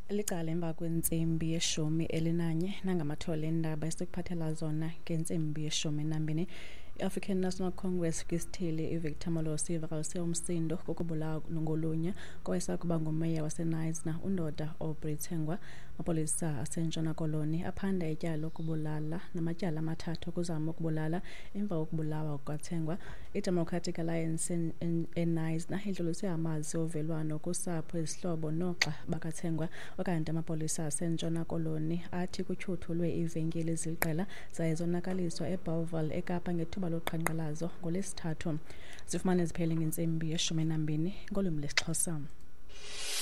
Licala emva kwentsimbi yeshumi elinanye nangamathole endaba esikuphathela zona ngentsimbi yeshumi nambini. I-African National Congress kwisithili iVictor Molosi ivakalise umsindo kokubulawa ngolunya kowayesakuba ngumeya waseNice undoda oBrithengwa. Amapolisa asentshona koloni aphanda ityala lokubulala namatyala amathathu okuzama ukubulala emva kokubulawa kukaThengwa. I-Democratic Alliance eNice idlulise amazwi ovelwano kusapho izihlobo noxa bakaThengwa, okanti amapolisa asentshona koloni athi kutyhuthulwe iivenkile eziliqela zaye zonakaliswa eBellville eKapa ngethuba loqhankqalazo ngolwesithathu. Zifumane ziphele ngentsimbi yeshumi nambini ngolwimi lwesiXhosa.